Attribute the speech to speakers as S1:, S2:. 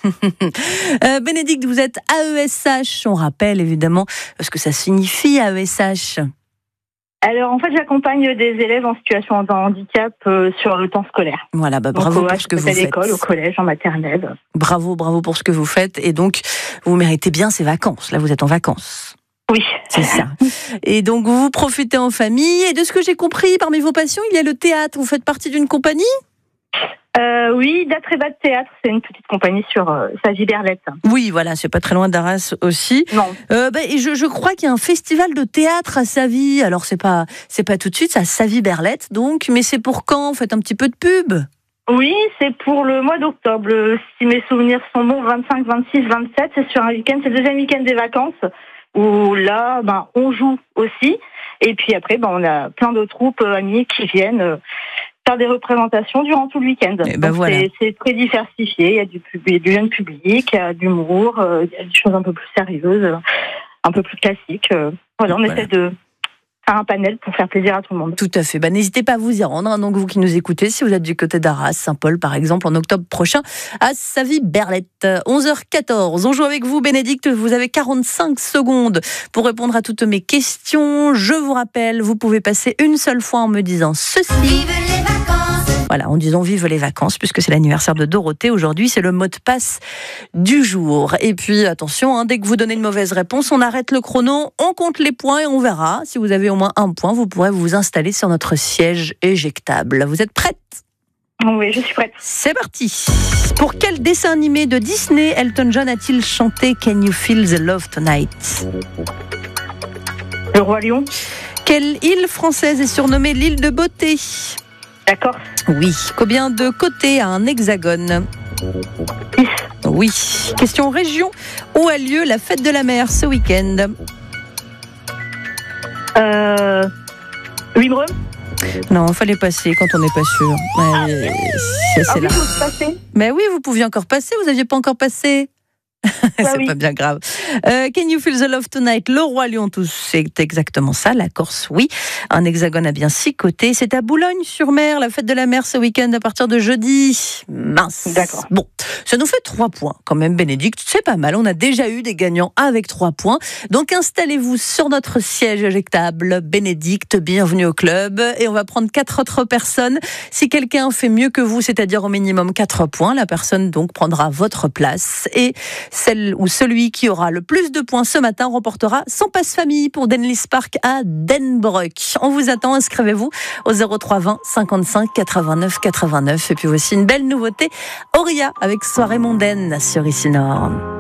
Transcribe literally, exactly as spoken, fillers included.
S1: euh, Bénédicte, vous êtes A E S H. On rappelle évidemment ce que ça signifie A E S H.
S2: Alors, en fait, j'accompagne des élèves en situation de handicap euh, sur le temps scolaire.
S1: Voilà, bah, bravo
S2: donc,
S1: pour ce que vous faites.
S2: À l'école, au collège, en maternelle.
S1: Bravo, bravo pour ce que vous faites. Et donc, vous méritez bien ces vacances. Là, vous êtes en vacances.
S2: Oui.
S1: C'est ça. Et donc, vous profitez en famille. Et de ce que j'ai compris, parmi vos passions, il y a le théâtre. Vous faites partie d'une compagnie ?
S2: Euh, oui, d'Atrébat de Théâtre, c'est une petite compagnie sur euh, Savy-Berlette.
S1: Oui, voilà, c'est pas très loin d'Arras aussi.
S2: Non.
S1: Euh, bah, et je, je crois qu'il y a un festival de théâtre à Savy. Alors c'est pas, c'est pas tout de suite, c'est à Savy-Berlette, donc, mais c'est pour quand ? Faites un petit peu de pub.
S2: Oui, c'est pour le mois d'octobre. Si mes souvenirs sont bons, vingt-cinq, vingt-six, vingt-sept, c'est sur un week-end, c'est le deuxième week-end des vacances, où là, ben, on joue aussi. Et puis après, ben, on a plein de troupes euh, amies qui viennent euh, faire des représentations durant tout le week-end.
S1: Et ben
S2: Donc
S1: voilà.
S2: c'est, c'est très diversifié. Il y a du, il y a du jeune public, il y a de l'humour, euh, il y a des choses un peu plus sérieuses, euh, un peu plus classiques. Euh, voilà, on
S1: Voilà.
S2: essaie de faire un panel pour faire plaisir à tout le monde.
S1: Tout à fait. Bah, n'hésitez pas à vous y rendre. Hein. Donc, vous qui nous écoutez, si vous êtes du côté d'Arras, Saint-Paul, par exemple, en octobre prochain, à Savy-Berlette. onze heures quatorze. On joue avec vous, Bénédicte. Vous avez quarante-cinq secondes pour répondre à toutes mes questions. Je vous rappelle, vous pouvez passer une seule fois en me disant ceci.
S3: Vive les vacances!
S1: Voilà, en disant vive les vacances, puisque c'est l'anniversaire de Dorothée. Aujourd'hui, c'est le mot de passe du jour. Et puis, attention, hein, dès que vous donnez une mauvaise réponse, on arrête le chrono, on compte les points et on verra. Si vous avez au moins un point, vous pourrez vous installer sur notre siège éjectable. Vous êtes prête ?
S2: Oui, je suis prête.
S1: C'est parti. Pour quel dessin animé de Disney Elton John a-t-il chanté Can You Feel the Love Tonight ?
S2: Le Roi Lion.
S1: Quelle île française est surnommée l'île de beauté ?
S2: D'accord.
S1: Oui. Combien de côtés a un hexagone ?
S2: six.
S1: Oui. Question région. Où a lieu la fête de la mer ce week-end ?
S2: Euh, Wimbrum.
S1: Non, il fallait passer quand on n'est pas sûr. Ouais, c'est, c'est
S2: Ah oui,
S1: là.
S2: faut se passer.
S1: Mais oui, vous pouviez encore passer, vous n'aviez pas encore passé.
S2: Bah
S1: c'est
S2: oui.
S1: pas bien grave. Euh, Can You Feel the Love Tonight ? Le Roi Lion, tout, c'est exactement ça. La Corse, oui. Un hexagone a bien six côtés. C'est à Boulogne-sur-Mer, la fête de la mer ce week-end à partir de jeudi. Mince.
S2: D'accord.
S1: Bon, ça nous fait trois points quand même, Bénédicte. C'est pas mal. On a déjà eu des gagnants avec trois points. Donc installez-vous sur notre siège éjectable. Bénédicte, bienvenue au club. Et on va prendre quatre autres personnes. Si quelqu'un fait mieux que vous, c'est-à-dire au minimum quatre points, la personne donc prendra votre place. Et celle ou celui qui aura le plus de points ce matin remportera son passe-famille pour Denlis Park à Denbroek. On vous attend, inscrivez-vous au zéro trois vingt cinquante-cinq quatre-vingt-neuf quatre-vingt-neuf. Et puis aussi une belle nouveauté, Auria avec Soirée mondaine sur Ici Nord.